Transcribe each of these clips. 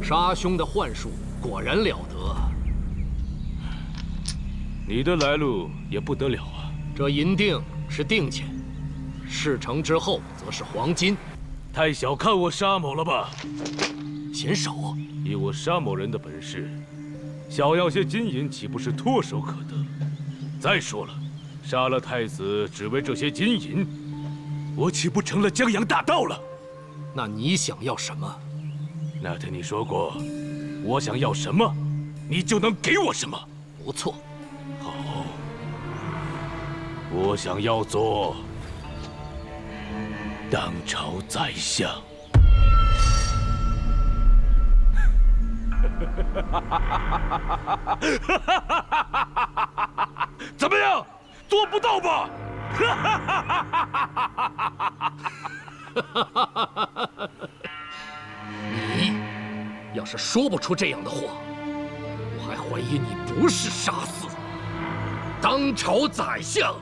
杀兄的幻术果然了得。 你的来路也不得了啊！ 这银锭是定钱，事成之后则是黄金。 太小看我沙某了吧？ 贤手， 以我沙某人的本事，小要些金银岂不是唾手可得？再说了，杀了太子只为这些金银，我岂不成了江洋大盗了？ 那你想要什么？ 那天你说过，我想要什么，你就能给我什么。 不错。 好，我想要做当朝宰相。怎么样，做不到吧？ 你要是说不出这样的话，我还怀疑你不是杀嗣。当朝宰相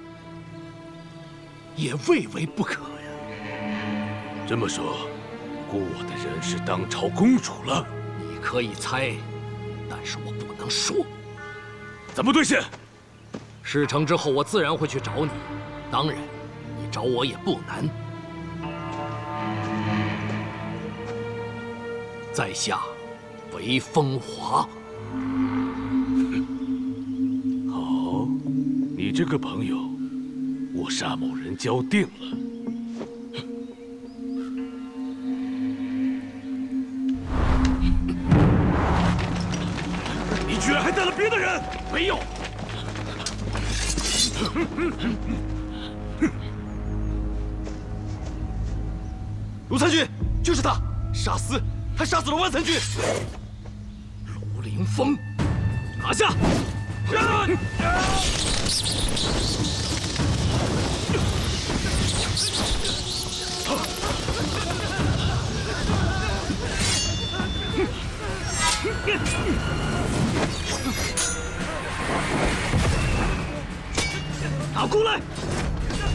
也未为不可呀。 这么说，雇我的人是当朝公主了？ 你可以猜，但是我不能说。 怎么兑现？ 事成之后，我自然会去找你。当然，你找我也不难。在下韦风华。 好，你这个朋友，我沙某人交定了。你居然还带了别的人？ 没有。 卢参军，就是他，杀死他，杀死了万参军。 卢凌风，拿下！ 打过来！